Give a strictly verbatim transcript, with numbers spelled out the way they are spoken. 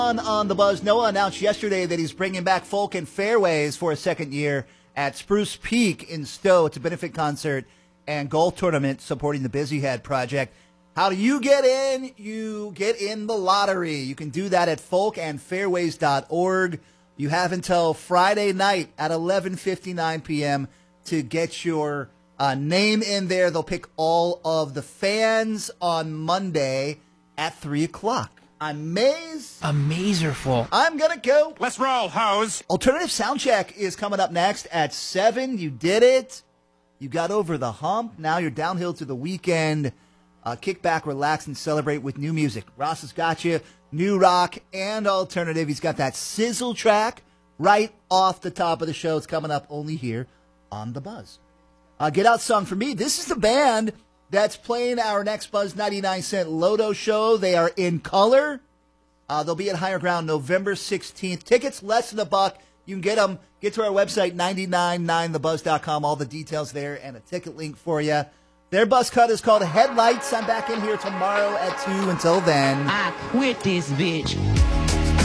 On, on the Buzz, Noah announced yesterday that he's bringing back Folk and Fairways for a second year at Spruce Peak in Stowe. It's a benefit concert and golf tournament supporting the Busy Head Project. How do you get in? You get in the lottery. You can do that at folk and fairways dot org. You have until Friday night at eleven fifty-nine p.m. to get your uh, name in there. They'll pick all of the fans on Monday at three o'clock. I'm Maze. Amazerful. I'm going to go. Let's roll, hoes. Alternative Soundcheck is coming up next at seven. You did it. You got over the hump. Now you're downhill to the weekend. Uh, kick back, relax, and celebrate with new music. Ross has got you. New rock and alternative. He's got that sizzle track right off the top of the show. It's coming up only here on The Buzz. Uh, Get Out song for me. This is the band that's playing our next Buzz ninety-nine cent Loto show. They are In Color. Uh, they'll be at Higher Ground November sixteenth. Tickets less than a buck. You can get them. Get to our website, nine nine nine the buzz dot com. All the details there and a ticket link for you. Their buzz cut is called Headlights. I'm back in here tomorrow at two. Until then, I quit this bitch.